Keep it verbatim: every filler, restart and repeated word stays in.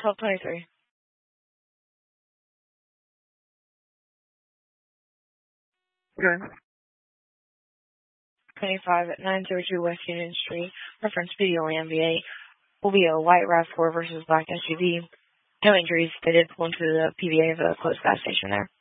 twelve twenty-three. Good. twenty-five at nine thirty-two West Union Street. Reference P O M V eight. Will be a white RAV four versus black S U V. No injuries. They did pull into the P V A of a close gas station there.